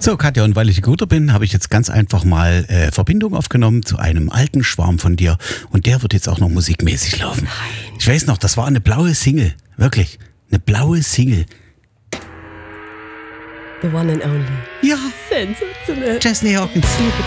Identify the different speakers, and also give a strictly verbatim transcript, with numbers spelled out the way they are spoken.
Speaker 1: So, Katja, und weil ich guter bin, habe ich jetzt ganz einfach mal äh, Verbindung aufgenommen zu einem alten Schwarm von dir. Und der wird jetzt auch noch musikmäßig laufen.
Speaker 2: Nein.
Speaker 1: Ich weiß noch, das war eine blaue Single. Wirklich. Eine blaue Single.
Speaker 2: The one and only.
Speaker 1: Ja,
Speaker 2: Sensationell.
Speaker 1: Chesney Hawkins.